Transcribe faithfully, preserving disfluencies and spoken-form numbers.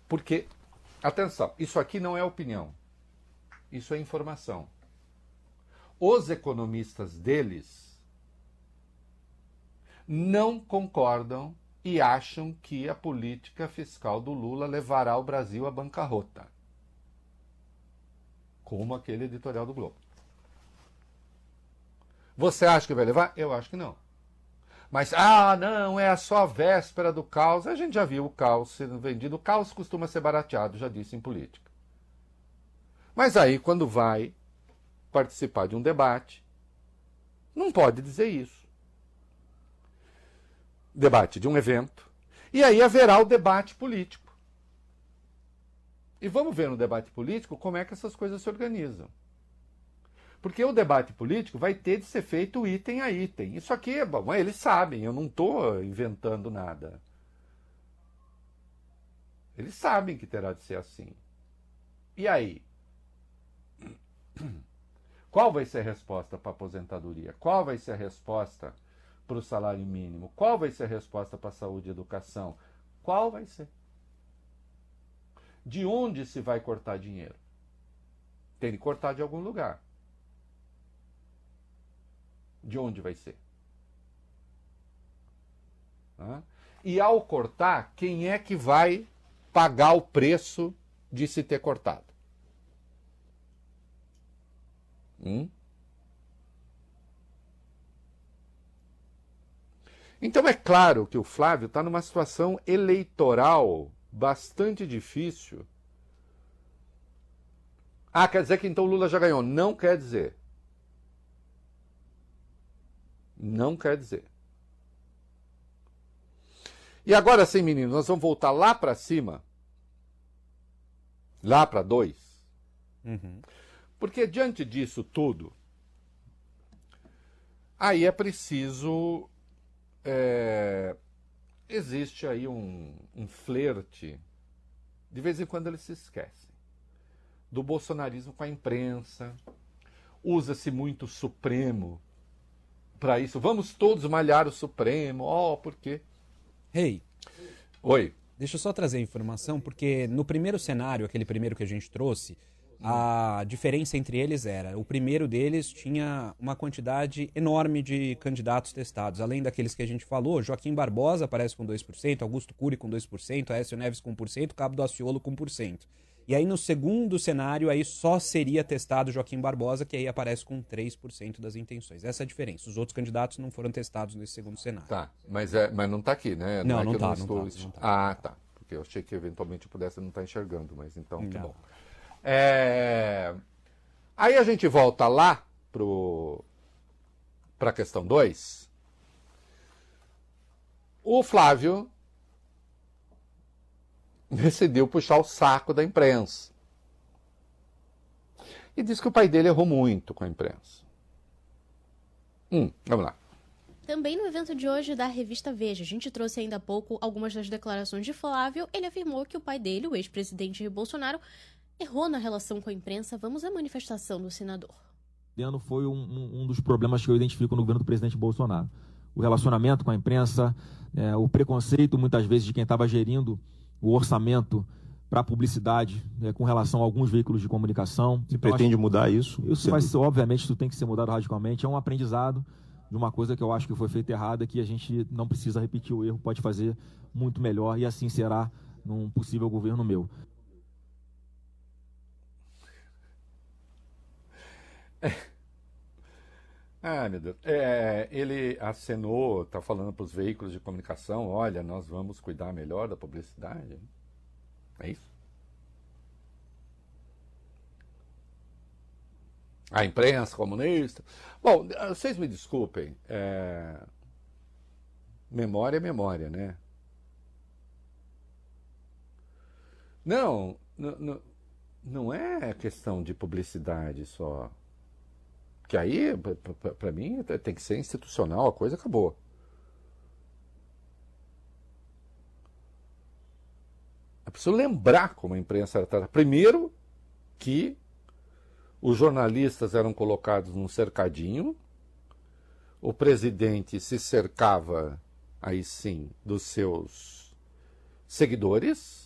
Porque, atenção, isso aqui não é opinião. Isso é informação. Os economistas deles não concordam e acham que a política fiscal do Lula levará o Brasil à bancarrota. Como aquele editorial do Globo. Você acha que vai levar? Eu acho que não. Mas, ah, não, é só a véspera do caos. A gente já viu o caos sendo vendido. O caos costuma ser barateado, já disse em política. Mas aí, quando vai participar de um debate, não pode dizer isso. Debate de um evento. E aí haverá o debate político. E vamos ver no debate político como é que essas coisas se organizam. Porque o debate político vai ter de ser feito item a item. Isso aqui é bom, eles sabem, eu não estou inventando nada. Eles sabem que terá de ser assim. E aí? Qual vai ser a resposta para a aposentadoria? Qual vai ser a resposta para o salário mínimo? Qual vai ser a resposta para a saúde e educação? Qual vai ser? De onde se vai cortar dinheiro? Tem que cortar de algum lugar. De onde vai ser? Ah? E ao cortar, quem é que vai pagar o preço de se ter cortado? Hum? Então é claro que o Flávio está numa situação eleitoral bastante difícil. Ah, quer dizer que então o Lula já ganhou? Não quer dizer. Não quer dizer. E agora sim, meninos, nós vamos voltar lá para cima. Lá para dois. Uhum. Porque diante disso tudo, aí é preciso... É, existe aí um, um flerte, de vez em quando eles se esquecem, do bolsonarismo com a imprensa. Usa-se muito o Supremo para isso. Vamos todos malhar o Supremo. Ó, oh, por quê? Rei, Oi. deixa eu só trazer a informação, porque no primeiro cenário, aquele primeiro que a gente trouxe, a diferença entre eles era, o primeiro deles tinha uma quantidade enorme de candidatos testados, além daqueles que a gente falou. Joaquim Barbosa aparece com dois por cento, Augusto Cury com dois por cento, Aécio Neves com um por cento, Cabo do Daciolo com um por cento. E aí no segundo cenário aí só seria testado Joaquim Barbosa, que aí aparece com três por cento das intenções. Essa é a diferença. Os outros candidatos não foram testados nesse segundo cenário. Tá, mas, é, mas não está aqui, né? Não, é não que eu tá, não não estou... tá, não tá. Ah, tá. Porque eu achei que eventualmente eu pudesse não estar enxergando, mas então, que Não. bom. É... Aí a gente volta lá para a questão dois. O Flávio decidiu puxar o saco da imprensa. E disse que o pai dele errou muito com a imprensa. Hum, vamos lá. Também no evento de hoje da revista Veja, a gente trouxe ainda há pouco algumas das declarações de Flávio. Ele afirmou que o pai dele, o ex-presidente Jair Bolsonaro, errou na relação com a imprensa. Vamos à manifestação do senador. Ano foi um, um, um dos problemas que eu identifico no governo do presidente Bolsonaro. O relacionamento com a imprensa, é, o preconceito, muitas vezes, de quem estava gerindo o orçamento para a publicidade, é, com relação a alguns veículos de comunicação. Você então, pretende acho, mudar isso? Isso vai ser, obviamente, isso tem que ser mudado radicalmente. É um aprendizado de uma coisa que eu acho que foi feita errada, que a gente não precisa repetir o erro, pode fazer muito melhor, e assim será num possível governo meu. Ah, meu Deus. É, ele acenou, está falando para os veículos de comunicação, olha, nós vamos cuidar melhor da publicidade. É isso? A imprensa comunista. Bom, vocês me desculpem. É... Memória é memória, né? Não, não, não é questão de publicidade só. Que aí, para mim, tem que ser institucional, a coisa acabou. É preciso lembrar como a imprensa era tratada. Primeiro, que os jornalistas eram colocados num cercadinho, o presidente se cercava, aí sim, dos seus seguidores,